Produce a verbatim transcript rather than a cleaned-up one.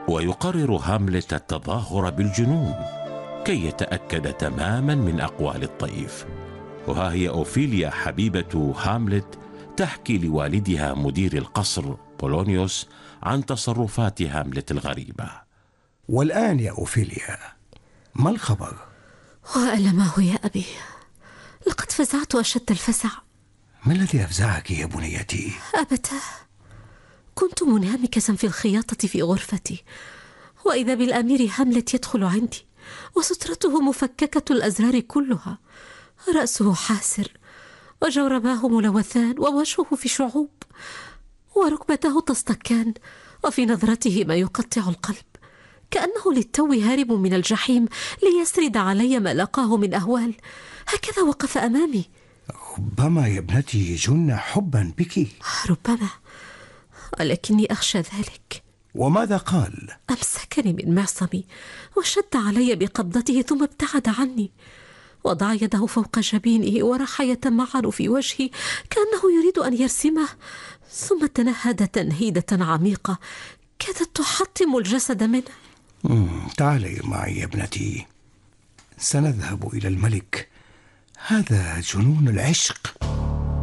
ويقرر هاملت التظاهر بالجنون كي يتأكد تماما من أقوال الطيف. وها هي أوفيليا حبيبة هاملت تحكي لوالدها مدير القصر بولونيوس عن تصرفات هاملت الغريبة. والآن يا أوفيليا، ما الخبر؟ وألماه يا أبي، لقد فزعت أشد الفزع. ما الذي أفزعك يا بنيتي؟ أبتاه، كنت منهمكة في الخياطة في غرفتي، وإذا بالأمير هاملت يدخل عندي وسترته مفككة الأزرار كلها، رأسه حاسر وجورباه ملوثان ووجهه في شعوب وركبته تصطكان، وفي نظرته ما يقطع القلب، كأنه للتو هارب من الجحيم ليسرد علي ما لقاه من أهوال. هكذا وقف أمامي. ربما يا ابنتي جن حبا بك. ربما، ولكني أخشى ذلك. وماذا قال؟ أمسكني من معصمي وشد علي بقبضته ثم ابتعد عني، وضع يده فوق جبينه وراح يتمعن في وجهي كأنه يريد أن يرسمه، ثم تنهد تنهيدة عميقة كادت تحطم الجسد منه. مم. تعالي معي يا ابنتي، سنذهب إلى الملك، هذا جنون العشق.